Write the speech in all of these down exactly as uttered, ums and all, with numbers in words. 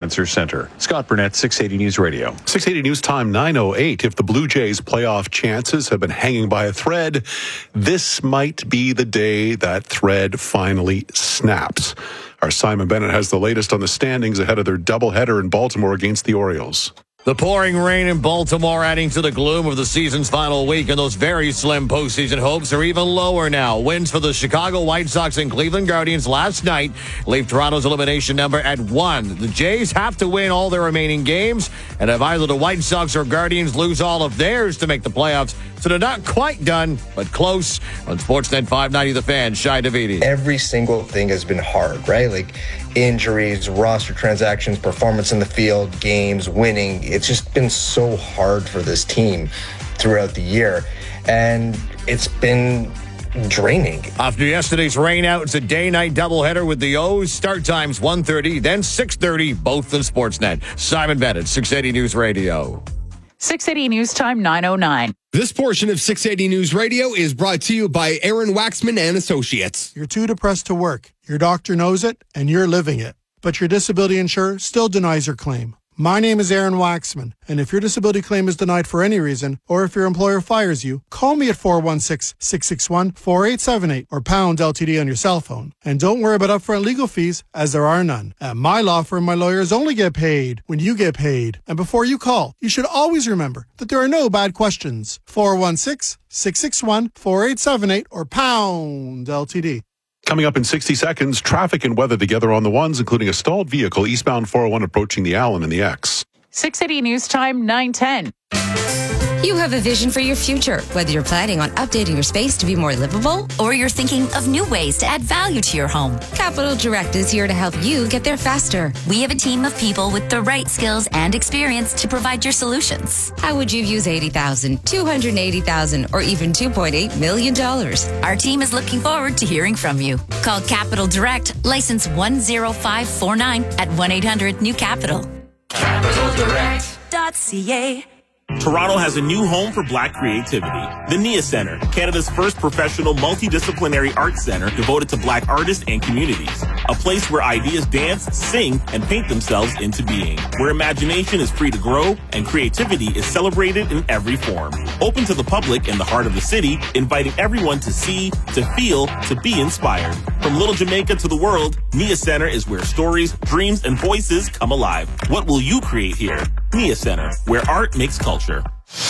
Cancer Center. Scott Burnett, six eighty News Radio. six eighty News Time, nine oh eight. If the Blue Jays' playoff chances have been hanging by a thread, this might be the day that thread finally snaps. Our Simon Bennett has the latest on the standings ahead of their doubleheader in Baltimore against the Orioles. The pouring rain in Baltimore adding to the gloom of the season's final week, and those very slim postseason hopes are even lower now. Wins for the Chicago White Sox and Cleveland Guardians last night leave Toronto's elimination number at one. The Jays have to win all their remaining games, and if either the White Sox or Guardians lose all of theirs to make the playoffs, so they're not quite done, but close. On Sportsnet five ninety, The Fan, Shai Davidi. Every single thing has been hard, right? Like injuries, roster transactions, performance in the field, games, winning. It's just been so hard for this team throughout the year, and it's been draining. After yesterday's rain out, it's a day-night doubleheader with the O's. Start times one thirty, then six thirty, both on Sportsnet. Simon Bennett, six eighty News Radio. six eighty News Time, nine oh nine. This portion of six eighty News Radio is brought to you by Aaron Waxman and Associates. You're too depressed to work. Your doctor knows it, and you're living it. But your disability insurer still denies your claim. My name is Aaron Waxman, and if your disability claim is denied for any reason, or if your employer fires you, call me at four one six, six six one, four eight seven eight or pound L T D on your cell phone. And don't worry about upfront legal fees, as there are none. At my law firm, my lawyers only get paid when you get paid. And before you call, you should always remember that there are no bad questions. four one six, six six one, four eight seven eight or pound L T D. Coming up in sixty seconds, traffic and weather together on the ones, including a stalled vehicle eastbound four oh one approaching the Allen and the X. six eighty News Time, nine ten. You have a vision for your future, whether you're planning on updating your space to be more livable or you're thinking of new ways to add value to your home. Capital Direct is here to help you get there faster. We have a team of people with the right skills and experience to provide your solutions. How would you use eighty thousand dollars, two hundred eighty thousand dollars, or even two point eight million dollars? Our team is looking forward to hearing from you. Call Capital Direct, license one zero five four nine at one eight hundred new capital. capital direct dot c a. Toronto has a new home for Black creativity. The Nia Center, Canada's first professional multidisciplinary arts center devoted to Black artists and communities. A place where ideas dance, sing, and paint themselves into being. Where imagination is free to grow and creativity is celebrated in every form. Open to the public in the heart of the city, inviting everyone to see, to feel, to be inspired. From Little Jamaica to the world, Nia Center is where stories, dreams, and voices come alive. What will you create here? Nia Center, where art makes culture.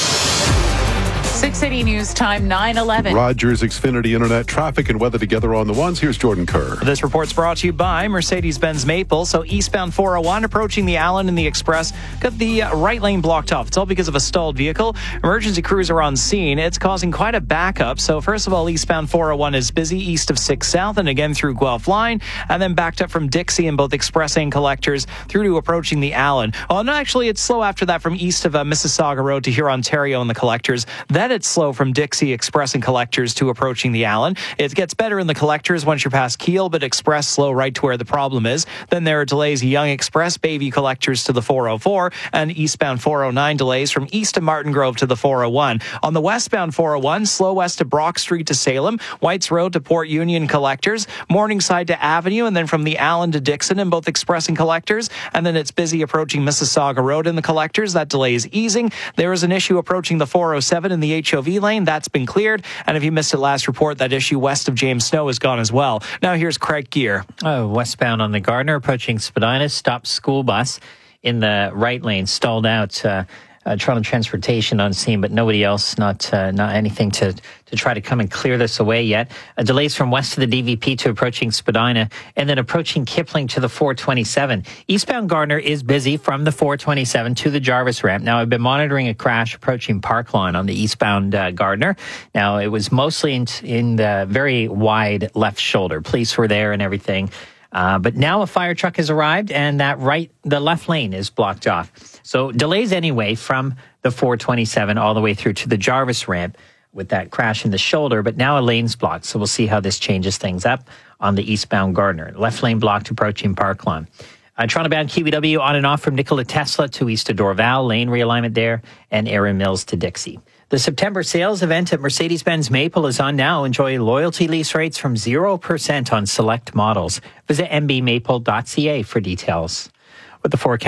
six eighty News Time, nine eleven. Rogers Xfinity Internet, traffic and weather together on the ones. Here's Jordan Kerr. This report's brought to you by Mercedes-Benz Maple. So eastbound four oh one approaching the Allen and the Express got the uh, right lane blocked off. It's all because of a stalled vehicle. Emergency crews are on scene. It's causing quite a backup. So first of all, eastbound four oh one is busy east of six South and again through Guelph Line, and then backed up from Dixie in both Express and Collectors through to approaching the Allen. Oh, no, actually, it's slow after that from east of uh, Mississauga Road to Huron, Ontario and the Collectors. Then it's slow from Dixie, Express, and Collectors to approaching the Allen. It gets better in the Collectors once you're past Kiel, but Express slow right to where the problem is. Then there are delays Young Express, Bayview Collectors to the four oh four, and eastbound four oh nine delays from east of Martin Grove to the four oh one. On the westbound four oh one, slow west of Brock Street to Salem, Whites Road to Port Union Collectors, Morningside to Avenue, and then from the Allen to Dixon in both Express and Collectors. And then it's busy approaching Mississauga Road in the Collectors. That delay is easing. There is an issue approaching the four oh seven in the H O V lane. That's been cleared. And if you missed it last report, that issue west of James Snow is gone as well. Now here's Craig Gear. Oh, westbound on the Gardner, approaching Spadina, stopped school bus in the right lane, stalled out. Uh, uh, Toronto Transportation on scene, but nobody else, not uh, not anything to, to try to come and clear this away yet. Uh, delays from west of the D V P to approaching Spadina, and then approaching Kipling to the four twenty-seven. Eastbound Gardner is busy from the four twenty-seven to the Jarvis ramp. Now, I've been monitoring a crash approaching Parklawn on the eastbound uh, Gardner. Now, it was mostly in, in the very wide left shoulder. Police were there and everything. Uh, but now a fire truck has arrived, and that right, the left lane is blocked off. So delays anyway from the four twenty-seven all the way through to the Jarvis ramp with that crash in the shoulder. But now a lane's blocked, so we'll see how this changes things up on the eastbound Gardner. Left lane blocked approaching Parklawn. Uh, Toronto-bound Kiwi W on and off from Nikola Tesla to east of Dorval, lane realignment there, and Erin Mills to Dixie. The September sales event at Mercedes-Benz Maple is on now. Enjoy loyalty lease rates from zero percent on select models. Visit m b maple dot c a for details. With the forecast.